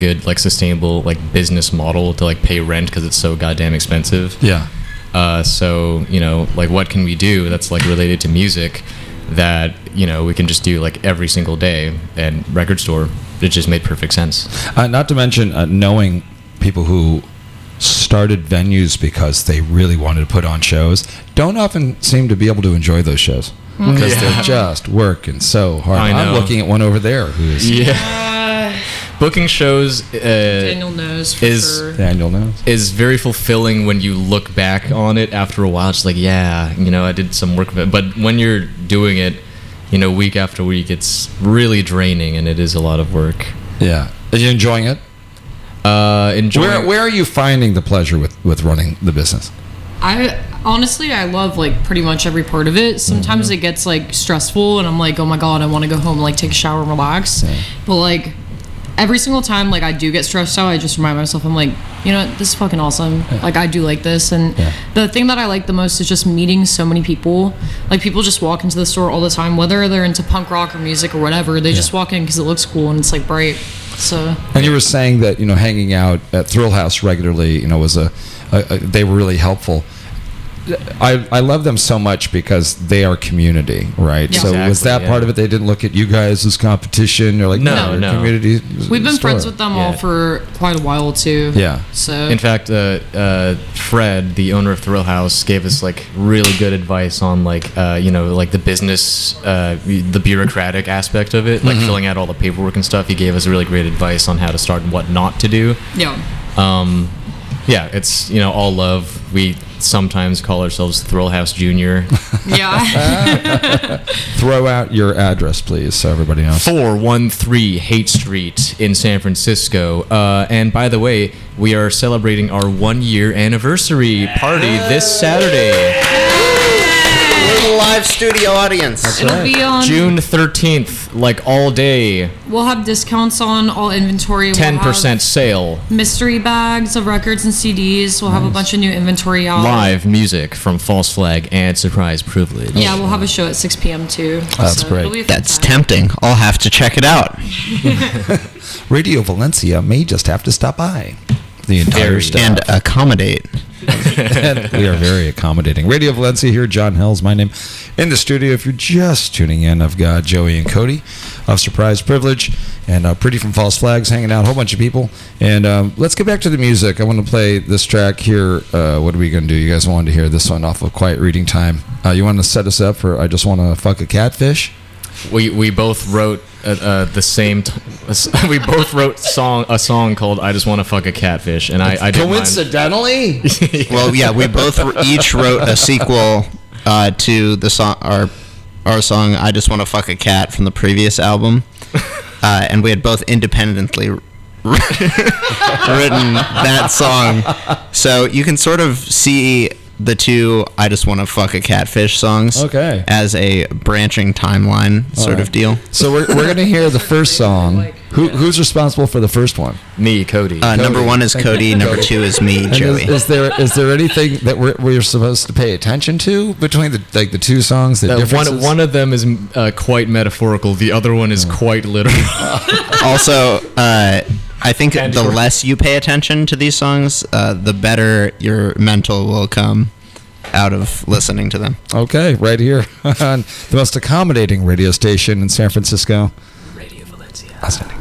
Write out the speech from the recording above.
good like sustainable like business model to like pay rent because it's so goddamn expensive. Yeah. So you know, like what can we do that's like related to music that you know we can just do like every single day? And record store, it just made perfect sense. Not to mention knowing people who started venues because they really wanted to put on shows don't often seem to be able to enjoy those shows because they're just working so hard. I'm looking at one over there who is booking shows. Daniel knows for sure. Daniel knows is very fulfilling when you look back on it after a while. It's like, yeah, you know, I did some work of it. But when you're doing it, you know, week after week, it's really draining and it is a lot of work. Yeah. Are you enjoying it? Where are you finding the pleasure with running the business? I love like pretty much every part of it. Sometimes it gets like stressful and I'm like, oh my god, I want to go home and like take a shower and relax. Yeah. But like every single time like I do get stressed out, I just remind myself, I'm like, you know what, this is fucking awesome. Yeah. Like I do like this. And the thing that I like the most is just meeting so many people. Like people just walk into the store all the time, whether they're into punk rock or music or whatever. They just walk in because it looks cool and it's like bright. So. And you were saying that, you know, hanging out at Thrill House regularly, you know, was they were really helpful. I love them so much because they are community, right? Yeah. So exactly, was that part of it? They didn't look at you guys as competition or like no. community. We've been friends with them all for quite a while too. Yeah. So in fact, Fred, the owner of Thrill House, gave us like really good advice on like you know, like the business, the bureaucratic aspect of it, like filling out all the paperwork and stuff. He gave us really great advice on how to start and what not to do. Yeah. Yeah, it's, you know, all love. We sometimes call ourselves Thrill House Junior. Yeah. Throw out your address, please, so everybody knows. 413 Haight Street in San Francisco. And by the way, we are celebrating our 1-year anniversary party this Saturday. Live studio audience. That's It'll be on June 13th, like all day. We'll have discounts on all inventory. 10% sale. Mystery bags of records and CDs. We'll have a bunch of new inventory out. Live music from False Flag and Surprise Privilege. Yeah, we'll have a show at 6 p.m. too. That's great. That's tempting. I'll have to check it out. Radio Valencia may just have to stop by. The entire staff. And accommodate. And we are very accommodating. Radio Valencia here. John Hell's my name. In the studio, if you're just tuning in, I've got Joey and Cody of Surprise Privilege and Pretty from False Flags hanging out, a whole bunch of people. And let's get back to the music. I want to play this track here. What are we going to do? You guys wanted to hear this one off of Quiet Reading Time. You want to set us up for I Just Want to Fuck a Catfish? We both wrote the same. We both wrote a song called "I Just Want to Fuck a Catfish," and I did coincidentally. Well, yeah, we both each wrote a sequel to the song, our song "I Just Want to Fuck a Cat" from the previous album, and we had both independently written that song. So you can sort of see the two I Just Want to Fuck a Catfish songs as a branching timeline sort of deal. So we're going to hear the first song. Who's responsible for the first one? Me, Cody. Number one is Cody. Number two is me, Joey. Is there anything that we're supposed to pay attention to between the two songs? One of them is quite metaphorical. The other one is quite literal. Also, I think the less you pay attention to these songs, the better your mental will come out of listening to them. Okay, right here on the most accommodating radio station in San Francisco. Radio Valencia. Outstanding.